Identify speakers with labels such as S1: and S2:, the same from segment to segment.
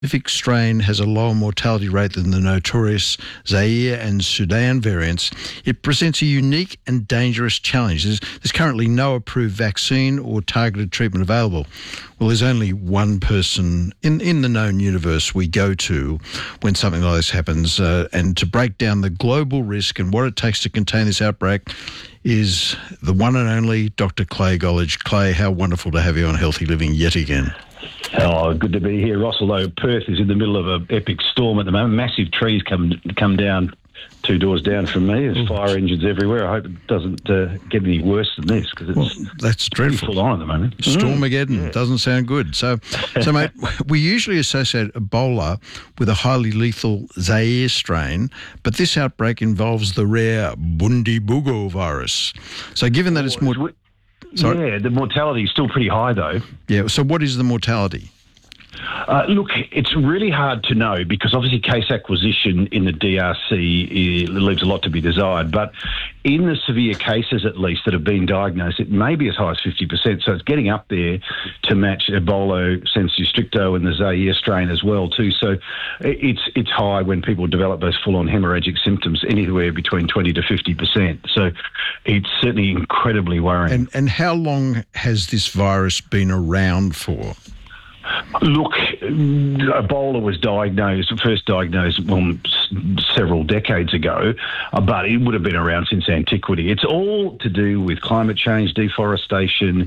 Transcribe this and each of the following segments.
S1: Pacific strain has a lower mortality rate than the notorious Zaire and Sudan variants, it presents a unique and dangerous challenge. There's currently no approved vaccine or targeted treatment available. Well, there's only one person in the known universe we go to when something like this happens, and to break down the global risk and what it takes to contain this outbreak is the one and only Dr. Clay Golledge. Clay, how wonderful to have you on Healthy Living yet again.
S2: Oh, good to be here, Ross. Although Perth is in the middle of an epic storm at the moment. Massive trees come down 2 doors down from me. There's fire engines everywhere. I hope it doesn't get any worse than this, because
S1: that's dreadful.
S2: Full on at the moment.
S1: Stormageddon doesn't sound good. So, mate, we usually associate Ebola with a highly lethal Zaire strain, but this outbreak involves the rare Bundibugyo virus. So, given that it's more... Sorry?
S2: Yeah, the mortality is still pretty high, though.
S1: Yeah, so what is the mortality?
S2: Look, it's really hard to know, because obviously case acquisition in the DRC leaves a lot to be desired. But in the severe cases, at least, that have been diagnosed, it may be as high as 50%. So it's getting up there to match Ebola, sensu stricto, and the Zaire strain as well, too. So it's high when people develop those full-on hemorrhagic symptoms, anywhere between 20 to 50%. So it's certainly incredibly worrying.
S1: And how long has this virus been around for?
S2: Look, Ebola was first diagnosed several decades ago, but it would have been around since antiquity. It's all to do with climate change, deforestation,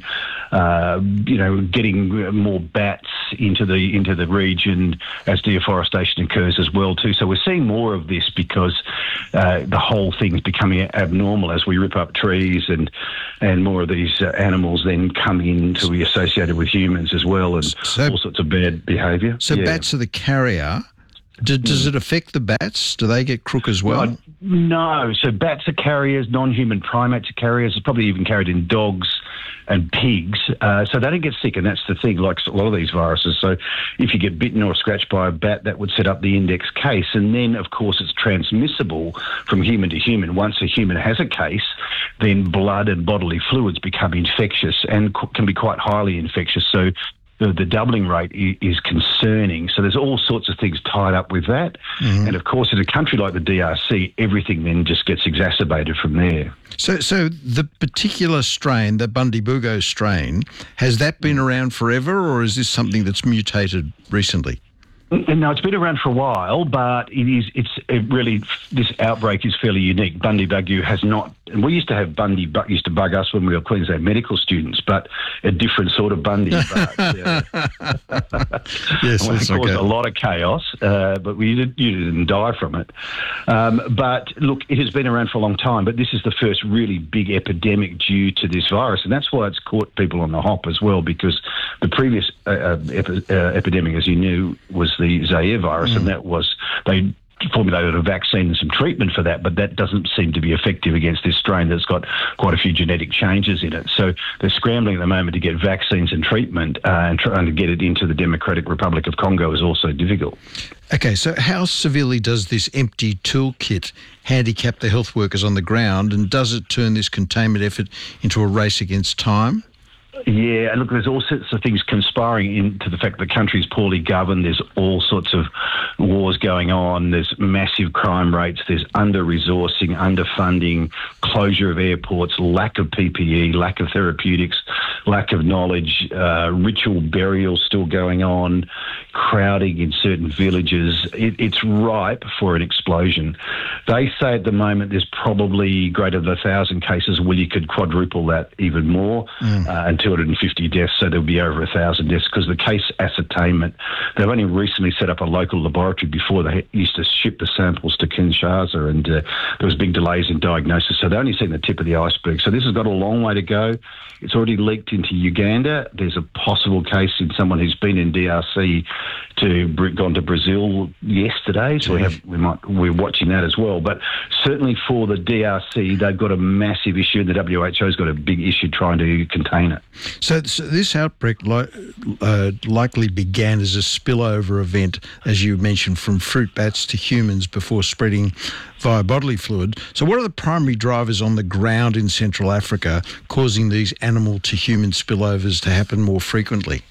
S2: getting more bats into the region as deforestation occurs as well too. So we're seeing more of this because the whole thing's becoming abnormal as we rip up trees, and more of these animals then come in to be associated with humans as well, and all sorts of bad behaviour.
S1: So bats are the carrier. Does it affect the bats? Do they get crook as well?
S2: No. So bats are carriers, non-human primates are carriers. It's probably even carried in dogs and pigs. So they don't get sick, and that's the thing, like a lot of these viruses. So if you get bitten or scratched by a bat, that would set up the index case. And then, of course, it's transmissible from human to human. Once a human has a case, then blood and bodily fluids become infectious and can be quite highly infectious. So the doubling rate is concerning. So there's all sorts of things tied up with that. Mm-hmm. And, of course, in a country like the DRC, everything then just gets exacerbated from there.
S1: So the particular strain, the Bundibugyo strain, has that been around forever, or is this something that's mutated recently?
S2: No, it's been around for a while, but this outbreak is fairly unique. Bundibugyo has not, and we used to have used to bug us when we were Queensland medical students, but a different sort of Bundy.
S1: Yes,
S2: it caused a lot of chaos, but you didn't die from it. But look, it has been around for a long time, but this is the first really big epidemic due to this virus, and that's why it's caught people on the hop as well, because the previous epidemic, as you knew, was the Zaire virus, and they formulated a vaccine and some treatment for that, but that doesn't seem to be effective against this strain that's got quite a few genetic changes in it. So they're scrambling at the moment to get vaccines and treatment, and trying to get it into the Democratic Republic of Congo is also difficult.
S1: Okay, so how severely does this empty toolkit handicap the health workers on the ground, and does it turn this containment effort into a race against time?
S2: Yeah, and look, there's all sorts of things conspiring into the fact that the country is poorly governed. There's all sorts of wars going on. There's massive crime rates. There's under-resourcing, underfunding, closure of airports, lack of PPE, lack of therapeutics, lack of knowledge, ritual burials still going on, crowding in certain villages. It's ripe for an explosion. They say at the moment there's probably greater than 1,000 cases. Well, you could quadruple that even more, and 250 deaths, so there'll be over 1,000 deaths, because the case ascertainment, they've only recently set up a local laboratory. Before they used to ship the samples to Kinshasa, and there was big delays in diagnosis, so they're only seeing the tip of the iceberg. So this has got a long way to go. It's already leaked into Uganda. There's a possible case in someone who's been in DRC gone to Brazil yesterday, so we're watching that as well. But certainly for the DRC, they've got a massive issue, and the WHO's got a big issue trying to contain it.
S1: So this outbreak likely began as a spillover event, as you mentioned, from fruit bats to humans before spreading via bodily fluid. So what are the primary drivers on the ground in Central Africa causing these animal to human spillovers to happen more frequently?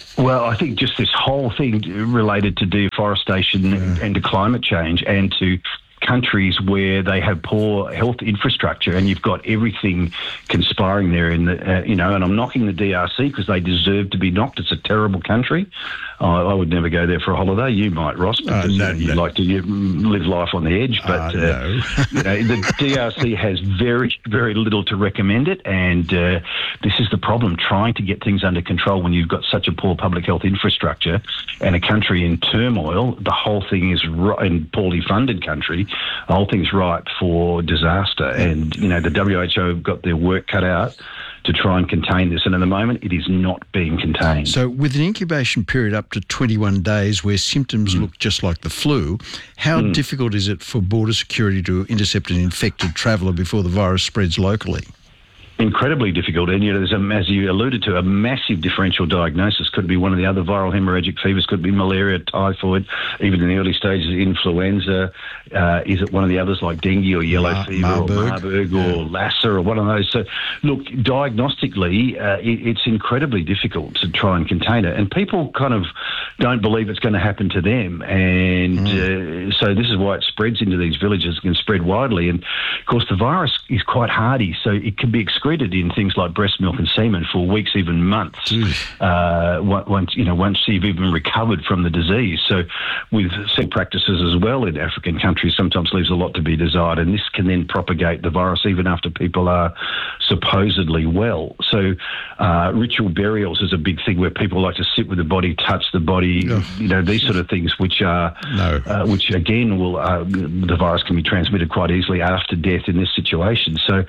S2: Well, I think just this whole thing related to deforestation and to climate change and to countries where they have poor health infrastructure, and you've got everything conspiring there in the, and I'm knocking the DRC because they deserve to be knocked. It's a terrible country. I would never go there for a holiday. You might, Ross, because you like to live life on the edge. But
S1: no.
S2: The DRC has very, very little to recommend it, and this is the problem: trying to get things under control when you've got such a poor public health infrastructure and a country in turmoil. The whole thing is and poorly funded country. The whole thing's ripe for disaster, and the WHO have got their work cut out to try and contain this, and at the moment it is not being contained.
S1: So with an incubation period up to 21 days where symptoms look just like the flu, how difficult is it for border security to intercept an infected traveller before the virus spreads locally?
S2: Incredibly difficult, and there's, as you alluded to, a massive differential diagnosis. Could be one of the other viral hemorrhagic fevers, could be malaria, typhoid, even in the early stages, influenza. Is it one of the others like dengue or yellow fever
S1: Marburg.
S2: or Marburg or Lassa or one of those? So, look, diagnostically, it's incredibly difficult to try and contain it, and people kind of don't believe it's going to happen to them, and so this is why it spreads into these villages and can spread widely. And of course, the virus is quite hardy, so it can be excreted in things like breast milk and semen for weeks, even months, once you've even recovered from the disease. So with sex practices as well in African countries sometimes leaves a lot to be desired, and this can then propagate the virus even after people are supposedly well. So ritual burials is a big thing where people like to sit with the body, touch the body, these sort of things, which are which again will the virus can be transmitted quite easily after death in this situation. So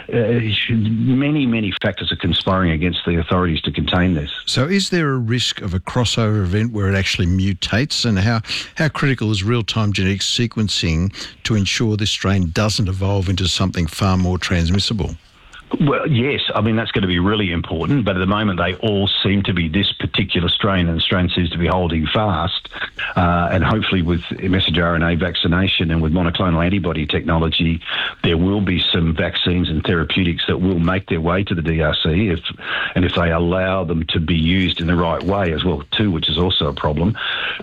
S2: many factors are conspiring against the authorities to contain this.
S1: So is there a risk of a crossover event where it actually mutates, and how critical is real-time genetic sequencing to ensure this strain doesn't evolve into something far more transmissible?
S2: Well, yes. I mean, that's going to be really important, but at the moment they all seem to be this particular strain, and the strain seems to be holding fast. And hopefully with messenger RNA vaccination and with monoclonal antibody technology, there will be some vaccines and therapeutics that will make their way to the DRC if they allow them to be used in the right way as well, too, which is also a problem.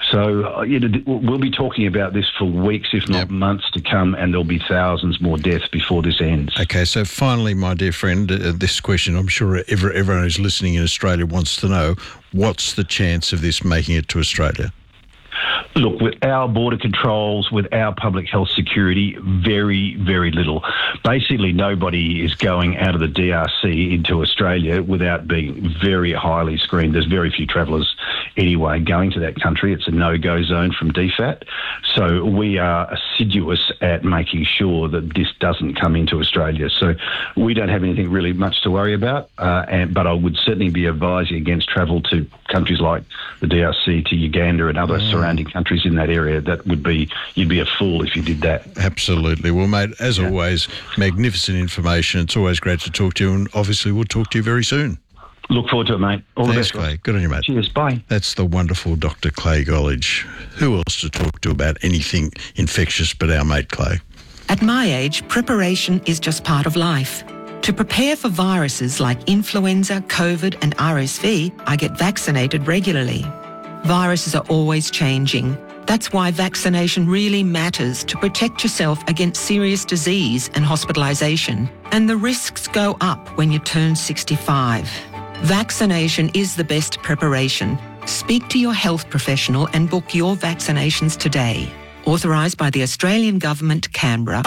S2: So we'll be talking about this for weeks, if not months to come, and there'll be thousands more deaths before this ends.
S1: Okay, so finally, my dear friend, this question I'm sure everyone who's listening in Australia wants to know: what's the chance of this making it to Australia?
S2: Look, with our border controls, with our public health security, very, very little. Basically, nobody is going out of the DRC into Australia without being very highly screened. There's very few travellers anyway going to that country. It's a no-go zone from DFAT. So we are assiduous at making sure that this doesn't come into Australia. So we don't have anything really much to worry about. But I would certainly be advising against travel to countries like the DRC, to Uganda and other surrounding countries in that area. You'd be a fool if you did that.
S1: Absolutely. Well, mate, as always, magnificent information. It's always great to talk to you, and obviously we'll talk to you very soon.
S2: Look forward to it, mate. All the best,
S1: Clay. Good on you, mate.
S2: Cheers. Bye.
S1: That's the wonderful Dr. Clay Golledge. Who else to talk to about anything infectious but our mate Clay?
S3: At my age, preparation is just part of life. To prepare for viruses like influenza, COVID and RSV, I get vaccinated regularly. Viruses are always changing. That's why vaccination really matters, to protect yourself against serious disease and hospitalisation. And the risks go up when you turn 65. Vaccination is the best preparation. Speak to your health professional and book your vaccinations today. Authorised by the Australian Government, Canberra.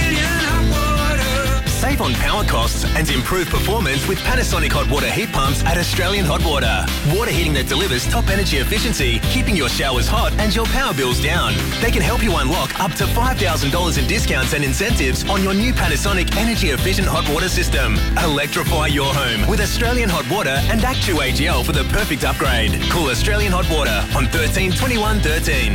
S4: Save on power costs and improve performance with Panasonic hot water heat pumps at Australian Hot Water. Water heating that delivers top energy efficiency, keeping your showers hot and your power bills down. They can help you unlock up to $5,000 in discounts and incentives on your new Panasonic energy efficient hot water system. Electrify your home with Australian Hot Water and Actu-AGL for the perfect upgrade. Call Australian Hot Water on 13 21 13.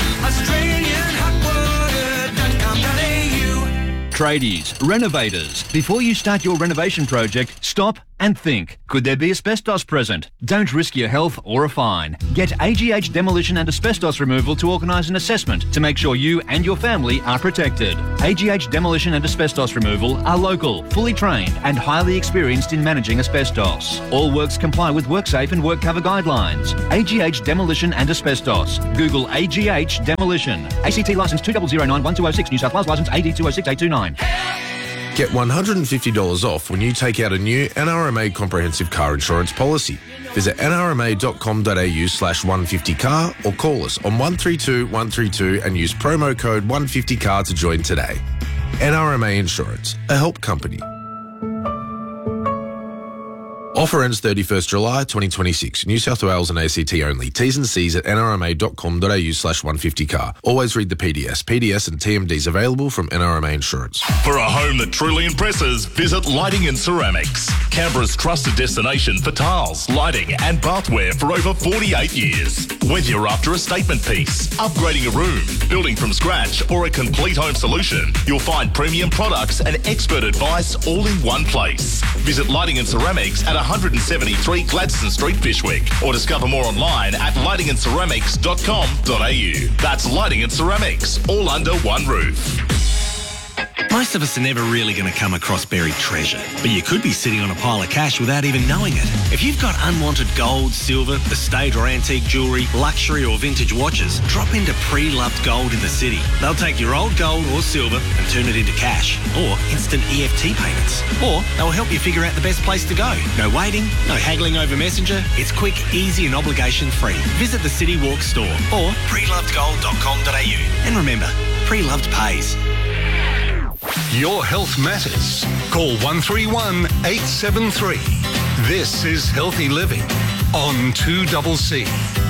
S5: Tradies, renovators. Before you start your renovation project, stop, And think, could there be asbestos present? Don't risk your health or a fine. Get AGH Demolition and Asbestos Removal to organise an assessment to make sure you and your family are protected. AGH Demolition and Asbestos Removal are local, fully trained and highly experienced in managing asbestos. All works comply with WorkSafe and WorkCover guidelines. AGH Demolition and Asbestos. Google AGH Demolition. ACT licence 2009-1206, New South Wales licence AD 206829.
S6: Get $150 off when you take out a new NRMA comprehensive car insurance policy. Visit nrma.com.au/150car or call us on 132 132 and use promo code 150car to join today. NRMA Insurance, a help company. Offer ends 31st July 2026. New South Wales and ACT only. T's and C's at nrma.com.au/150car. Always read the PDS. PDS and TMDs available from NRMA Insurance.
S7: For a home that truly impresses, visit Lighting and Ceramics. Canberra's trusted destination for tiles, lighting and bathware for over 48 years. Whether you're after a statement piece, upgrading a room, building from scratch or a complete home solution, you'll find premium products and expert advice all in one place. Visit Lighting and Ceramics at 173 Gladstone Street, Fyshwick, or discover more online at lightingandceramics.com.au. That's Lighting and Ceramics, all under one roof.
S8: Most of us are never really going to come across buried treasure, but you could be sitting on a pile of cash without even knowing it. If you've got unwanted gold, silver, estate or antique jewellery, luxury or vintage watches, drop into Pre-Loved Gold in the city. They'll take your old gold or silver and turn it into cash or instant EFT payments. Or they'll help you figure out the best place to go. No waiting, no haggling over Messenger. It's quick, easy and obligation-free. Visit the City Walk store or prelovedgold.com.au. And remember, Pre-Loved pays.
S9: Your health matters. Call 131 873. This is Healthy Living on 2CC.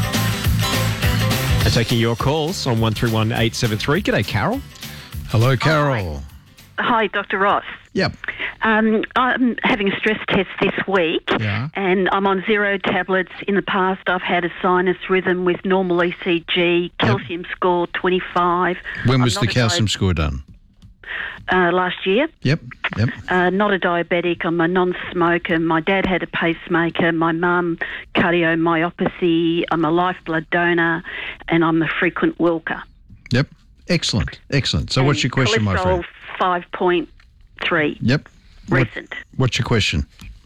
S10: Taking your calls on 131 873. G'day, Carol.
S1: Hello, Carol.
S11: Hi, Dr. Ross.
S1: Yep.
S11: I'm having a stress test this week, and I'm on 0 tablets. In the past, I've had a sinus rhythm with normal ECG, calcium score 25.
S1: When was the calcium score done?
S11: Last year.
S1: Yep.
S11: Not a diabetic. I'm a non-smoker. My dad had a pacemaker. My mum, cardiomyopathy. I'm a lifeblood donor, and I'm a frequent walker.
S1: Yep. Excellent. So what's your question, my friend?
S11: Cholesterol 5.3.
S1: Yep.
S11: Recent.
S1: What's your question?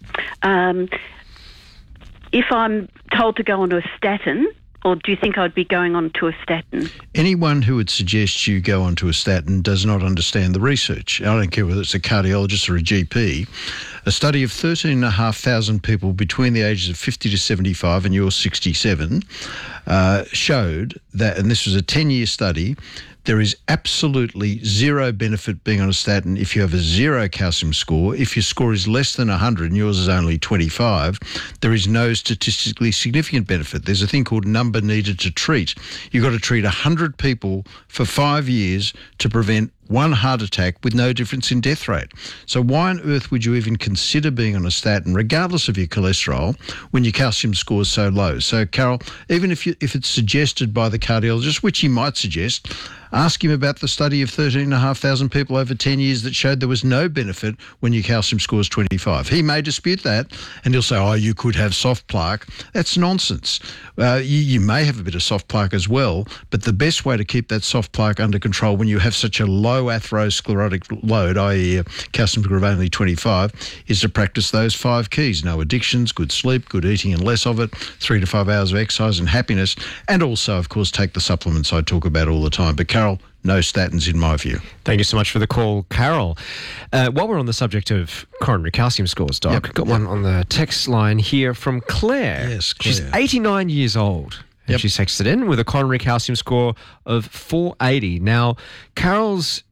S11: If I'm told to go onto a statin, or do you think I'd be going on to a statin?
S1: Anyone who would suggest you go onto a statin does not understand the research. I don't care whether it's a cardiologist or a GP. A study of 13,500 people between the ages of 50 to 75, and you're 67, showed that, and this was a 10-year study, there is absolutely zero benefit being on a statin if you have a 0 calcium score. If your score is less than 100 and yours is only 25, there is no statistically significant benefit. There's a thing called number needed to treat. You've got to treat 100 people for 5 years to prevent one heart attack with no difference in death rate. So why on earth would you even consider being on a statin, regardless of your cholesterol, when your calcium score is so low? So, Carol, even if it's suggested by the cardiologist, which he might suggest, ask him about the study of 13,500 people over 10 years that showed there was no benefit when your calcium score is 25. He may dispute that, and he'll say, oh, you could have soft plaque. That's nonsense. You may have a bit of soft plaque as well, but the best way to keep that soft plaque under control when you have such a low atherosclerotic load, i.e. a calcium score of only 25, is to practice those 5 keys. No addictions, good sleep, good eating and less of it, 3 to 5 hours of exercise and happiness, and also, of course, take the supplements I talk about all the time. But Carol, no statins in my view.
S10: Thank you so much for the call, Carol. While we're on the subject of coronary calcium scores, Doc, got one on the text line here from Claire.
S1: Yes, Claire.
S10: She's 89 years old. And she's texted in with a coronary calcium score of 480. Now, Claire's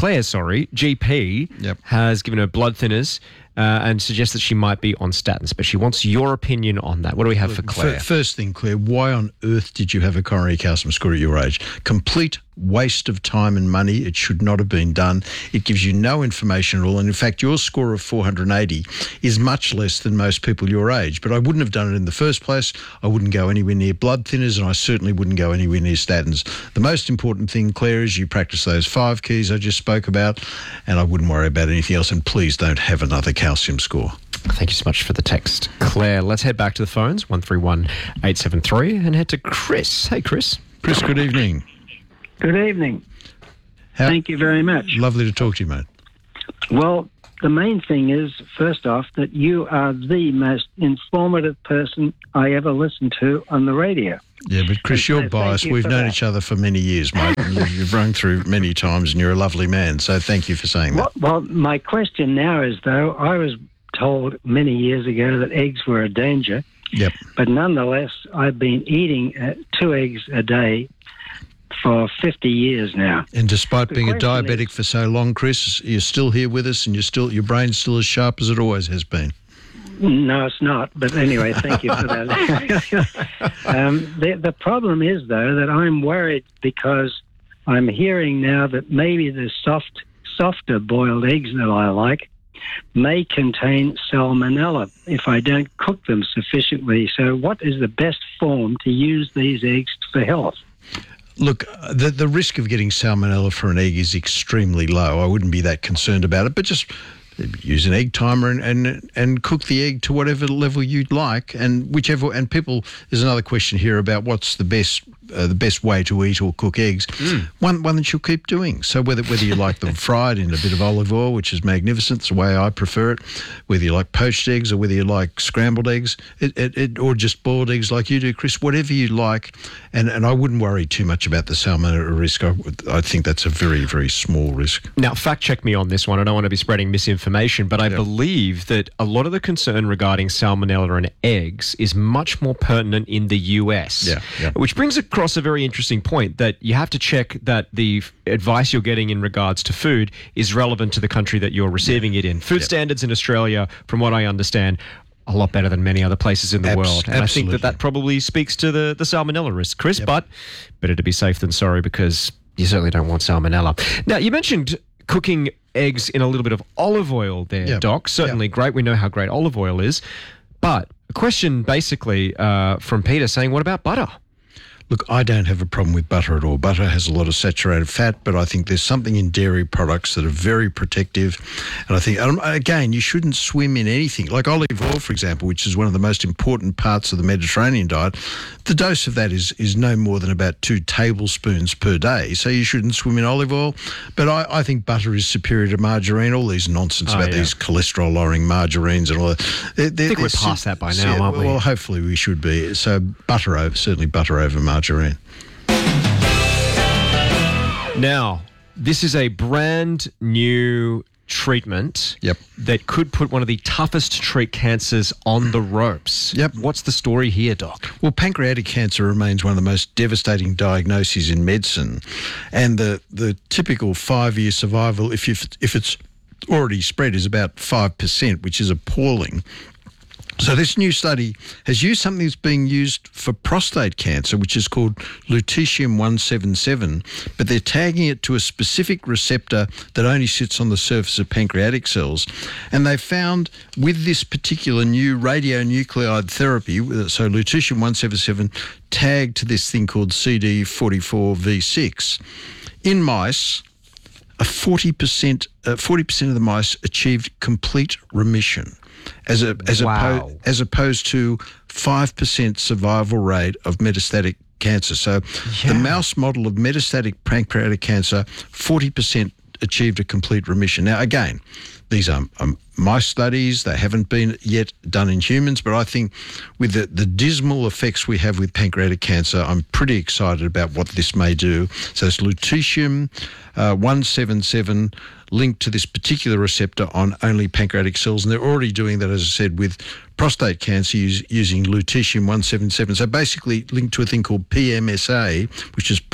S10: GP has given her blood thinners and suggests that she might be on statins, but she wants your opinion on that. What do we have for Claire?
S1: First thing, Claire, why on earth did you have a coronary calcium score at your age? Complete waste of time and money. It should not have been done. It gives you no information at all. And in fact, your score of 480 is much less than most people your age. But I wouldn't have done it in the first place. I wouldn't go anywhere near blood thinners, and I certainly wouldn't go anywhere near statins. The most important thing, Claire, is you practice those 5 keys I just spoke about, and I wouldn't worry about anything else. And please don't have another calcium score.
S10: Thank you so much for the text, Claire. Let's head back to the phones, 131873, and head to Chris. Hey, Chris.
S1: Chris, good evening.
S12: Good evening. Thank you very much.
S1: Lovely to talk to you, mate.
S12: Well, the main thing is, first off, that you are the most informative person I ever listened to on the radio.
S1: Yeah, but Chris, you're biased. We've known each other for many years, mate. You've rung through many times, and you're a lovely man. So thank you for saying that.
S12: Well, my question now is, though, I was told many years ago that eggs were a danger.
S1: Yep.
S12: But nonetheless, I've been eating 2 eggs a day for 50 years now.
S1: And despite being a diabetic for so long, Chris, you're still here with us, and your brain's still as sharp as it always has been.
S12: No, it's not. But anyway, thank you for that. The problem is, though, that I'm worried because I'm hearing now that maybe the softer boiled eggs that I like may contain salmonella if I don't cook them sufficiently. So what is the best form to use these eggs for health?
S1: Look, the risk of getting salmonella for an egg is extremely low. I wouldn't be that concerned about it, but just use an egg timer and cook the egg to whatever level you'd like, and whichever. And people, there's another question here about what's the best way to eat or cook eggs. One that you'll keep doing. So whether you like them fried in a bit of olive oil, which is magnificent, it's the way I prefer it. Whether you like poached eggs or whether you like scrambled eggs, or just boiled eggs like you do, Chris. Whatever you like, and I wouldn't worry too much about the salmonella risk. I think that's a very, very small risk.
S10: Now, fact check me on this one. I don't want to be spreading misinformation, but I believe that a lot of the concern regarding salmonella in eggs is much more pertinent in the US. Which brings across a very interesting point that you have to check that the advice you're getting in regards to food is relevant to the country that you're receiving it in. Food standards in Australia, from what I understand, a lot better than many other places in the world. And I think that probably speaks to the salmonella risk, Chris, but better to be safe than sorry because you certainly don't want salmonella. Now, you mentioned cooking eggs in a little bit of olive oil there, Doc. Certainly great. We know how great olive oil is. But a question basically from Peter saying, what about butter?
S1: Look, I don't have a problem with butter at all. Butter has a lot of saturated fat, but I think there's something in dairy products that are very protective. And I think, again, you shouldn't swim in anything. Like olive oil, for example, which is one of the most important parts of the Mediterranean diet, the dose of that is no more than about 2 tablespoons per day. So you shouldn't swim in olive oil. But I think butter is superior to margarine. All these nonsense about these cholesterol-lowering margarines and all that.
S10: I think we're past that by now, aren't we?
S1: Well, hopefully we should be. So certainly butter over margarine.
S10: Now, this is a brand new treatment that could put one of the toughest to treat cancers on the ropes. What's the story here, Doc?
S1: Well, pancreatic cancer remains one of the most devastating diagnoses in medicine, and the typical 5-year survival, if it's already spread, is about 5%, which is appalling. So this new study has used something that's being used for prostate cancer, which is called lutetium-177, but they're tagging it to a specific receptor that only sits on the surface of pancreatic cells. And they found with this particular new radionuclide therapy, so lutetium-177 tagged to this thing called CD44V6, in mice, 40% of the mice achieved complete remission. As opposed to 5% survival rate of metastatic cancer. So the mouse model of metastatic pancreatic cancer, 40% achieved a complete remission. Now, again, these are mice studies. They haven't been yet done in humans, but I think with the dismal effects we have with pancreatic cancer, I'm pretty excited about what this may do. So it's lutetium-177 linked to this particular receptor on only pancreatic cells, and they're already doing that, as I said, with prostate cancer using lutetium-177. So basically linked to a thing called PMSA, which is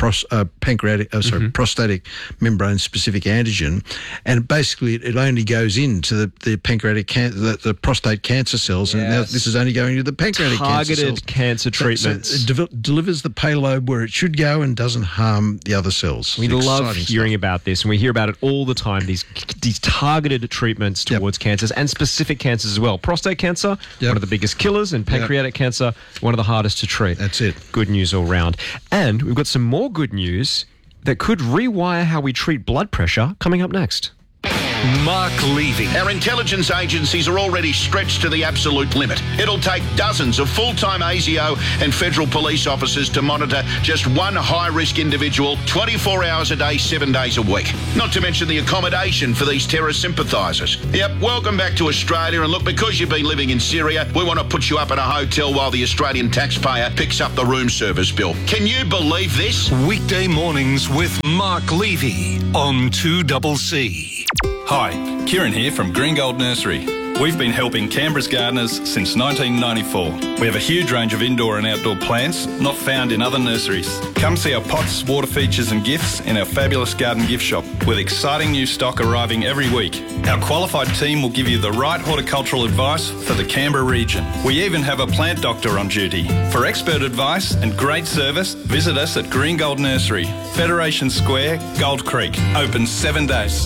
S1: prostatic membrane-specific antigen, and basically it only goes into the pancreatic the prostate cancer cells, and now this is only going to the pancreatic cancer cells.
S10: Targeted cancer treatments.
S1: So it delivers the payload where it should go and doesn't harm the other cells.
S10: We love hearing about this, and we hear about it all the time, these targeted treatments towards cancers and specific cancers as well. Prostate cancer, one of the biggest killers, and pancreatic cancer, one of the hardest to treat.
S1: That's it.
S10: Good news all round. And we've got some more good news that could rewire how we treat blood pressure coming up next.
S9: Mark Levy.
S13: Our intelligence agencies are already stretched to the absolute limit. It'll take dozens of full-time ASIO and federal police officers to monitor just one high-risk individual 24 hours a day, 7 days a week. Not to mention the accommodation for these terror sympathisers. Yep, welcome back to Australia, and look, because you've been living in Syria, we want to put you up in a hotel while the Australian taxpayer picks up the room service bill. Can you believe this?
S9: Weekday mornings with Mark Levy on 2CC.
S14: Hi, Kieran here from Green Gold Nursery. We've been helping Canberra's gardeners since 1994. We have a huge range of indoor and outdoor plants not found in other nurseries. Come see our pots, water features and gifts in our fabulous garden gift shop with exciting new stock arriving every week. Our qualified team will give you the right horticultural advice for the Canberra region. We even have a plant doctor on duty. For expert advice and great service, visit us at Green Gold Nursery, Federation Square, Gold Creek. Open 7 days.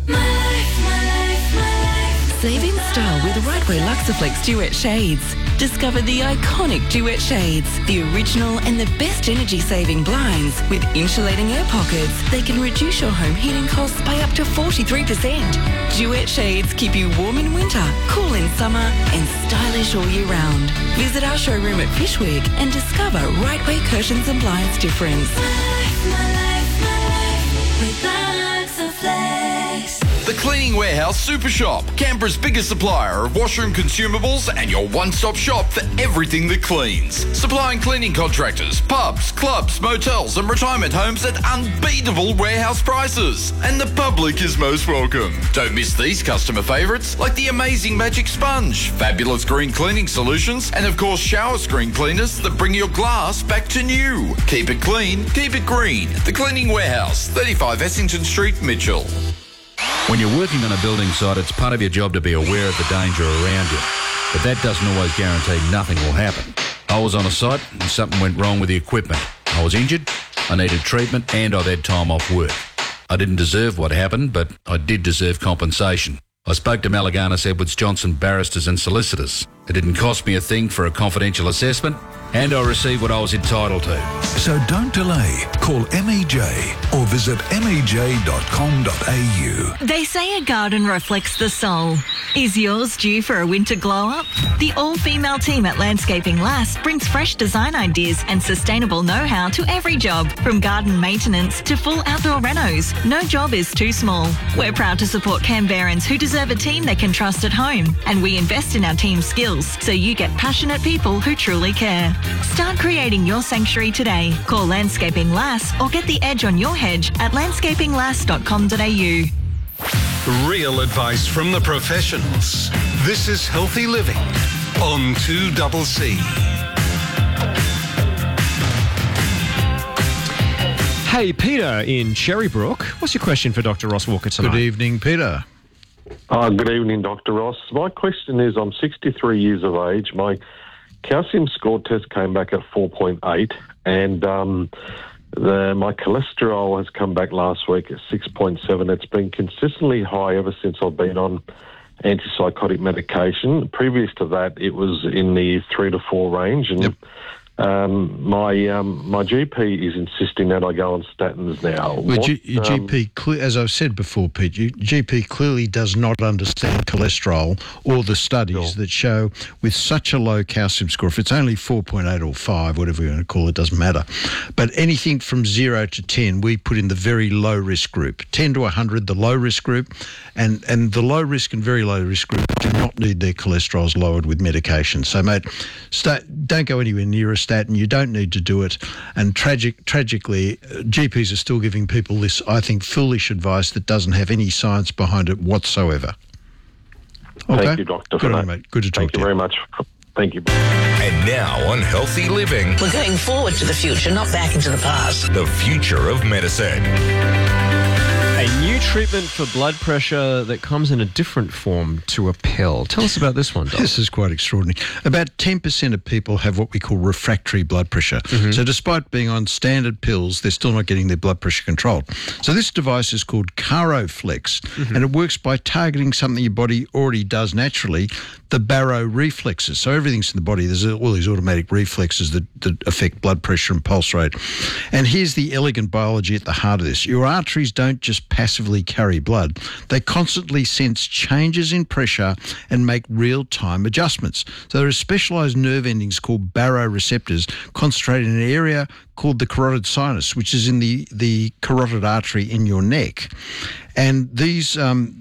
S15: Save in style with Rightway Luxaflex Duet Shades. Discover the iconic Duet Shades, the original and the best energy-saving blinds with insulating air pockets. They can reduce your home heating costs by up to 43%. Duet Shades keep you warm in winter, cool in summer and stylish all year round. Visit our showroom at Fishwick and discover Rightway Curtains and Blinds difference.
S16: With Luxaflex.
S17: The Cleaning Warehouse Super Shop, Canberra's biggest supplier of washroom consumables and your one-stop shop for everything that cleans. Supplying cleaning contractors, pubs, clubs, motels and retirement homes at unbeatable warehouse prices. And the public is most welcome. Don't miss these customer favourites like the amazing Magic Sponge, fabulous green cleaning solutions and of course shower screen cleaners that bring your glass back to new. Keep it clean, keep it green. The Cleaning Warehouse, 35 Essington Street, Mitchell.
S18: When you're working on a building site, it's part of your job to be aware of the danger around you. But that doesn't always guarantee nothing will happen. I was on a site and something went wrong with the equipment. I was injured, I needed treatment and I'd had time off work. I didn't deserve what happened, but I did deserve compensation. I spoke to Malaganas Edwards Johnson barristers and solicitors. It didn't cost me a thing for a confidential assessment, and I received what I was entitled to.
S19: So don't delay. Call MEJ or visit mej.com.au.
S20: They say a garden reflects the soul. Is yours due for a winter glow-up? The all-female team at Landscaping Lass brings fresh design ideas and sustainable know-how to every job, from garden maintenance to full outdoor renos. No job is too small. We're proud to support Canberrans who deserve a team they can trust at home, and we invest in our team's skills so you get passionate people who truly care. Start creating your sanctuary today. Call Landscaping Lass or get the edge on your hedge at landscapinglass.com.au.
S9: Real advice from the professionals. This is Healthy Living on 2CC.
S10: Hey, Peter in Cherrybrook. What's your question for Dr. Ross Walker tonight?
S1: Good evening, Peter.
S21: Good evening, Dr. Ross. My question is, I'm 63 years of age. My calcium score test came back at 4.8, and my cholesterol has come back last week at 6.7. It's been consistently high ever since I've been on antipsychotic medication. Previous to that, it was in the 3 to 4 range, and my GP is insisting that I go on statins now.
S1: Well, your GP, as I've said before, Pete, your GP clearly does not understand cholesterol or the studies that show with such a low calcium score, if it's only 4.8 or 5, whatever you're going to call it, doesn't matter. But anything from 0 to 10, we put in the very low-risk group. 10 to 100, the low-risk group, and the low-risk and very low-risk group do not need their cholesterols lowered with medication. So, mate, don't go anywhere near a statin. You don't need to do it. And tragically, GPs are still giving people this, I think, foolish advice that doesn't have any science behind it whatsoever. Okay?
S21: Thank you, Doctor.
S1: Good on you, mate. Good to talk to you.
S21: Thank you very much. Thank you.
S22: And now on Healthy Living.
S23: We're going forward to the future, not back into the past.
S22: The future of medicine.
S10: A new treatment for blood pressure that comes in a different form to a pill. Tell us about this one, Doc.
S1: This is quite extraordinary. About 10% of people have what we call refractory blood pressure. Mm-hmm. So despite being on standard pills, they're still not getting their blood pressure controlled. So this device is called Caroflex, and it works by targeting something your body already does naturally, the baroreflexes. So everything's in the body. There's all these automatic reflexes that affect blood pressure and pulse rate. And here's the elegant biology at the heart of this. Your arteries don't just passively actually carry blood, they constantly sense changes in pressure and make real-time adjustments. So there are specialised nerve endings called baroreceptors concentrated in an area called the carotid sinus, which is in the carotid artery in your neck. And these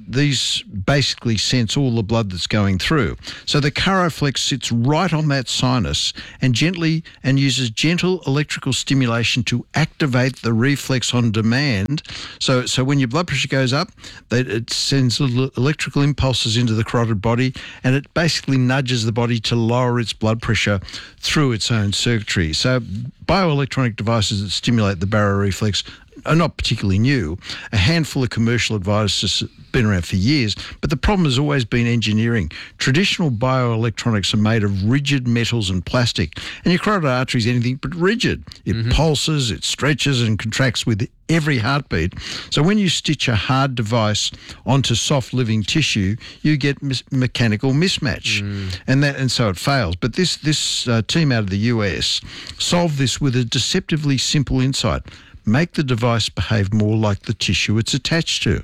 S1: basically sense all the blood that's going through. So the Caroflex sits right on that sinus and uses gentle electrical stimulation to activate the reflex on demand. So when your blood pressure goes up, it sends little electrical impulses into the carotid body, and it basically nudges the body to lower its blood pressure through its own circuitry. So bioelectronic devices that stimulate the baroreflex are not particularly new. A handful of commercial devices have been around for years, but the problem has always been engineering. Traditional bioelectronics are made of rigid metals and plastic, and your carotid artery is anything but rigid. It pulses, it stretches and contracts with every heartbeat. So when you stitch a hard device onto soft living tissue, you get mechanical mismatch, and so it fails. But this team out of the US solved this with a deceptively simple insight: make the device behave more like the tissue it's attached to.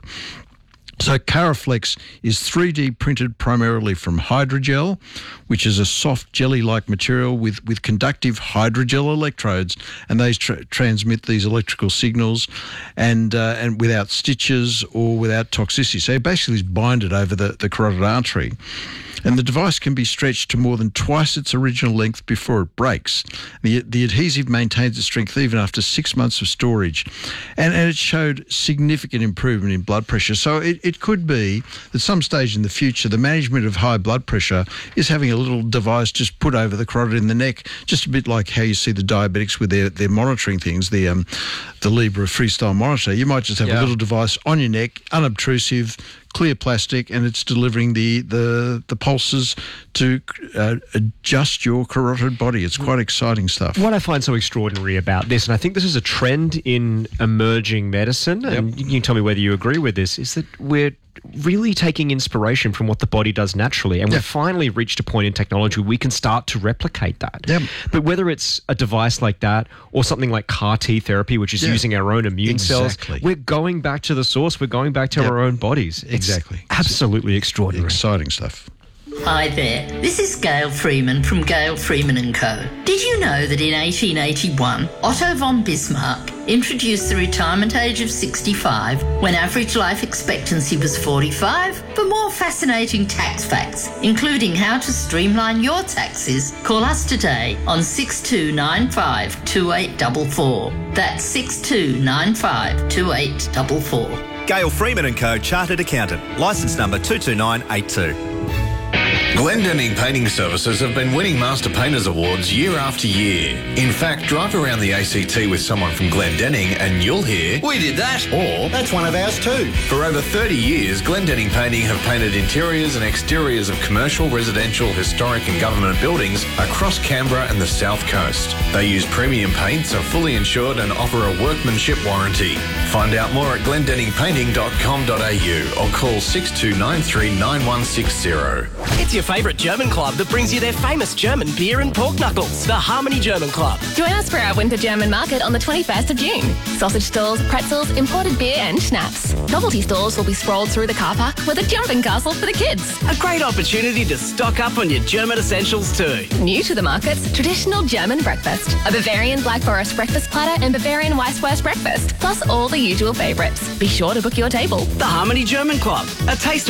S1: So Caroflex is 3D printed primarily from hydrogel, which is a soft jelly-like material with conductive hydrogel electrodes, and they transmit these electrical signals and without stitches or without toxicity. So basically it's binded over the carotid artery. And the device can be stretched to more than twice its original length before it breaks. The adhesive maintains its strength even after 6 months of storage. And it showed significant improvement in blood pressure. So it could be that some stage in the future, the management of high blood pressure is having a little device just put over the carotid in the neck, just a bit like how you see the diabetics with their monitoring things, the Libre Freestyle monitor. You might just have a little device on your neck, unobtrusive, clear plastic, and it's delivering the pulses to adjust your carotid body. It's quite exciting stuff.
S10: What I find so extraordinary about this, and I think this is a trend in emerging medicine, and you can tell me whether you agree with this, is that we're really taking inspiration from what the body does naturally, and we've finally reached a point in technology where we can start to replicate that. But whether it's a device like that or something like CAR T therapy, which is using our own immune cells, we're going back to the source. We're going back to our own bodies.
S1: Exactly.
S10: It's absolutely extraordinary.
S1: Exciting stuff.
S23: Hi there, this is Gail Freeman from Gail Freeman & Co. Did you know that in 1881, Otto von Bismarck introduced the retirement age of 65 when average life expectancy was 45? For more fascinating tax facts, including how to streamline your taxes, call us today on 6295 2844. That's 6295 2844.
S2: Gail Freeman & Co. Chartered Accountant. Licence number 22982.
S22: Glendinning Painting Services have been winning Master Painters Awards year after year. In fact, drive around the ACT with someone from Glendinning and you'll hear,
S2: "We did that,"
S22: or
S2: "That's one of ours too."
S22: For over 30 years, Glendinning Painting have painted interiors and exteriors of commercial, residential, historic and government buildings across Canberra and the South Coast. They use premium paints, are fully insured and offer a workmanship warranty. Find out more at glendenningpainting.com.au or call 6293 9160.
S3: It's your favourite German club that brings you their famous German beer and pork knuckles, the Harmony German Club.
S4: Join us for our Winter German Market on the 21st of June. Sausage stalls, pretzels, imported beer and schnapps. Novelty stalls will be sprawled through the car park with a jumping castle for the kids.
S3: A great opportunity to stock up on your German essentials too.
S4: New to the markets, traditional German breakfast. A Bavarian Black Forest breakfast platter and Bavarian Weisswurst breakfast, plus all the usual favourites. Be sure to book your table.
S3: The Harmony German Club, a taste of